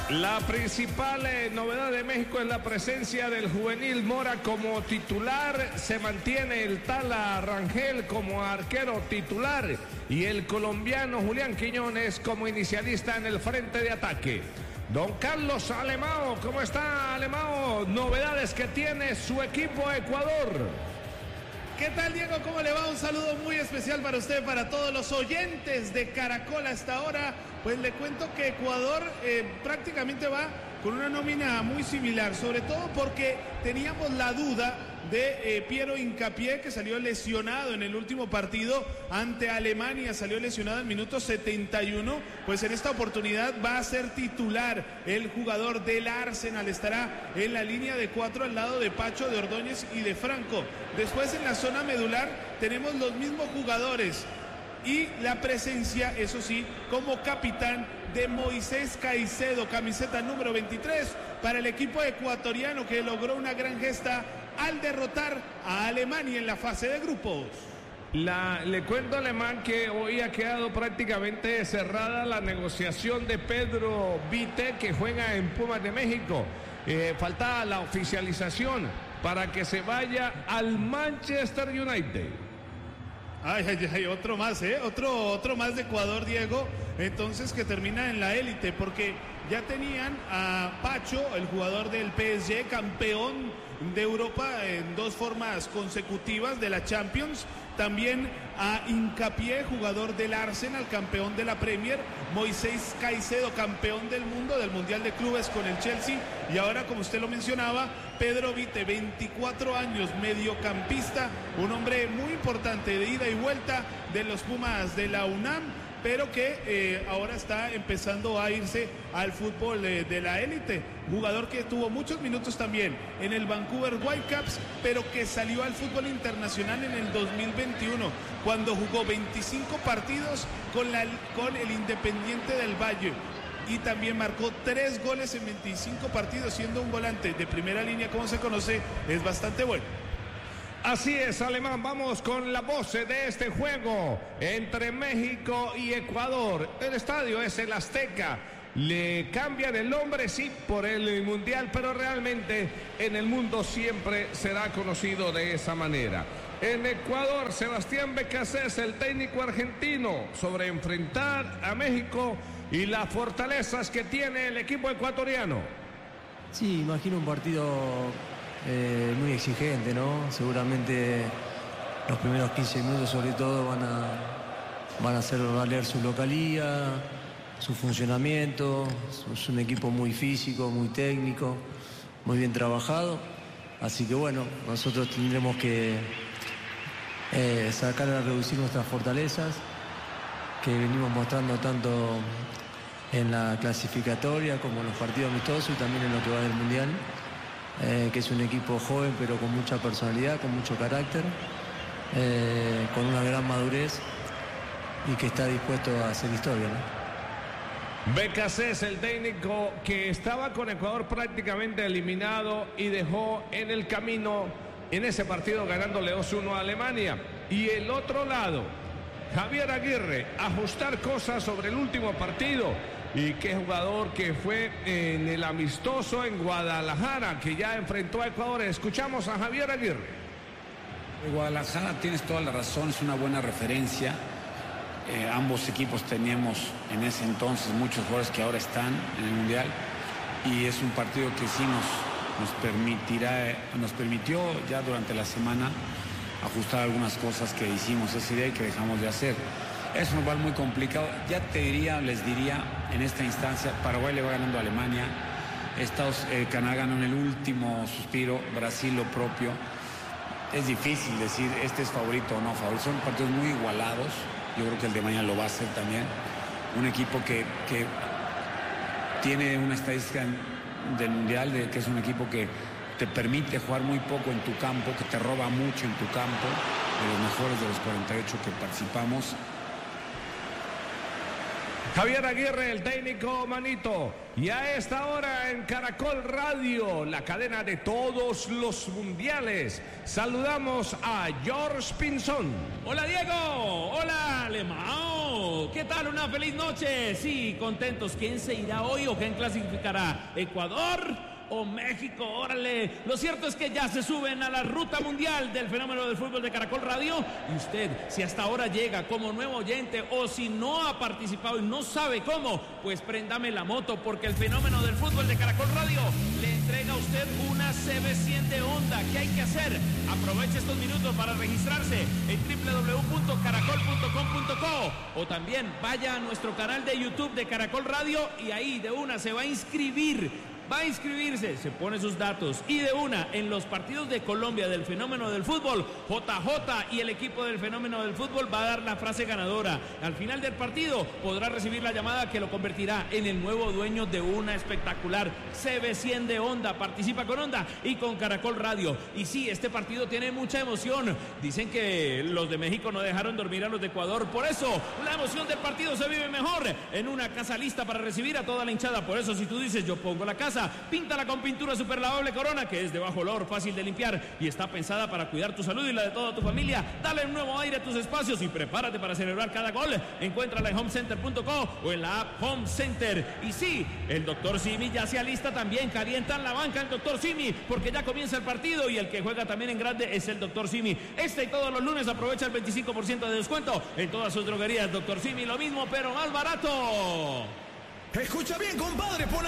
La principal novedad de México es la presencia del juvenil Mora como titular. Se mantiene el Tala Rangel como arquero titular y el colombiano Julián Quiñones como inicialista en el frente de ataque. Don Carlos Alemão, ¿cómo está Alemão? Novedades que tiene su equipo Ecuador. ¿Qué tal, Diego? ¿Cómo le va? Un saludo muy especial para usted, para todos los oyentes de Caracol hasta ahora. Pues le cuento que Ecuador prácticamente va con una nómina muy similar, sobre todo porque teníamos la duda de Piero Hincapié, que salió lesionado en el último partido ante Alemania, salió lesionado al minuto 71, pues en esta oportunidad va a ser titular el jugador del Arsenal, estará en la línea de 4 al lado de Pacho, de Ordóñez y de Franco. Después en la zona medular tenemos los mismos jugadores y la presencia, eso sí, como capitán de Moisés Caicedo, camiseta número 23 para el equipo ecuatoriano, que logró una gran gesta al derrotar a Alemania en la fase de grupos. Le cuento, Alemán, que hoy ha quedado prácticamente cerrada la negociación de Pedro Vite, que juega en Pumas de México. Faltaba la oficialización para que se vaya al Manchester United. Ay, otro más, otro más de Ecuador, Diego, entonces, que termina en la élite, porque ya tenían a Pacho, el jugador del PSG, campeón de Europa en 2 formas consecutivas de la Champions, también a Hincapié, jugador del Arsenal, campeón de la Premier, Moisés Caicedo, campeón del mundo, del Mundial de Clubes con el Chelsea, y ahora, como usted lo mencionaba, Pedro Vite, 24 años, mediocampista, un hombre muy importante de ida y vuelta de los Pumas de la UNAM, pero que ahora está empezando a irse al fútbol de la élite. Jugador que tuvo muchos minutos también en el Vancouver Whitecaps, pero que salió al fútbol internacional en el 2021, cuando jugó 25 partidos con el Independiente del Valle. Y también marcó 3 goles en 25 partidos, siendo un volante de primera línea, como se conoce, es bastante bueno. Así es, Alemán, vamos con la voz de este juego entre México y Ecuador. El estadio es el Azteca. Le cambian el nombre, sí, por el Mundial, pero realmente en el mundo siempre será conocido de esa manera. En Ecuador, Sebastián Becasés, el técnico argentino, sobre enfrentar a México y las fortalezas que tiene el equipo ecuatoriano. Sí, imagino un partido muy exigente, ¿no? Seguramente los primeros 15 minutos sobre todo van a hacer valer su localía, su funcionamiento. Es un equipo muy físico, muy técnico, muy bien trabajado, así que bueno, nosotros tendremos que sacar a reducir nuestras fortalezas que venimos mostrando tanto en la clasificatoria como en los partidos amistosos y también en lo que va del Mundial. Que es un equipo joven pero con mucha personalidad, con mucho carácter, con una gran madurez y que está dispuesto a hacer historia, ¿no? Becasés, el técnico que estaba con Ecuador prácticamente eliminado y dejó en el camino en ese partido ganándole 2-1 a Alemania. Y el otro lado, Javier Aguirre, ajustar cosas sobre el último partido. Y qué jugador que fue en el amistoso en Guadalajara, que ya enfrentó a Ecuador. Escuchamos a Javier Aguirre. Guadalajara, tienes toda la razón, es una buena referencia. Ambos equipos teníamos en ese entonces muchos jugadores que ahora están en el Mundial. Y es un partido que sí nos permitió ya durante la semana ajustar algunas cosas que hicimos ese día y que dejamos de hacer. Es un rival muy complicado, les diría, en esta instancia, Paraguay le va ganando a Alemania, Canadá ganó en el último suspiro, Brasil lo propio. Es difícil decir este es favorito o no favorito, son partidos muy igualados, yo creo que el de mañana lo va a hacer también. Un equipo que tiene una estadística del Mundial, que es un equipo que te permite jugar muy poco en tu campo, que te roba mucho en tu campo, de los mejores de los 48 que participamos. Javier Aguirre, el técnico Manito. Y a esta hora en Caracol Radio, la cadena de todos los mundiales, saludamos a George Pinzón. Hola Diego, hola Alemão, ¿qué tal? Una feliz noche. Sí, contentos. ¿Quién se irá hoy o quién clasificará? ¿Ecuador o México? Órale. Lo cierto es que ya se suben a la ruta mundial del fenómeno del fútbol de Caracol Radio. Y usted, si hasta ahora llega como nuevo oyente o si no ha participado y no sabe cómo, pues préndame la moto, porque el fenómeno del fútbol de Caracol Radio le entrega a usted una CB100 de Honda. ¿Qué hay que hacer? Aproveche estos minutos para registrarse en www.caracol.com.co o también vaya a nuestro canal de YouTube de Caracol Radio y ahí de una se va a inscribir. Va a inscribirse, se pone sus datos y de una en los partidos de Colombia del fenómeno del fútbol, JJ y el equipo del fenómeno del fútbol va a dar la frase ganadora. Al final del partido podrá recibir la llamada que lo convertirá en el nuevo dueño de una espectacular CB100 de Honda. Participa con Honda y con Caracol Radio. Y sí, este partido tiene mucha emoción. Dicen que los de México no dejaron dormir a los de Ecuador. Por eso, la emoción del partido se vive mejor en una casa lista para recibir a toda la hinchada. Por eso, si tú dices, yo pongo la casa, píntala con pintura superlavable Corona, que es de bajo olor, fácil de limpiar y está pensada para cuidar tu salud y la de toda tu familia. Dale un nuevo aire a tus espacios y prepárate para celebrar cada gol. Encuéntrala en homecenter.co o en la app Home Center. Y sí, el Dr. Simi ya se alista también. Calientan la banca el Dr. Simi porque ya comienza el partido y el que juega también en grande es el Dr. Simi. Este y todos los lunes aprovecha el 25% de descuento en todas sus droguerías. Dr. Simi, lo mismo pero más barato. Escucha bien, compadre, pon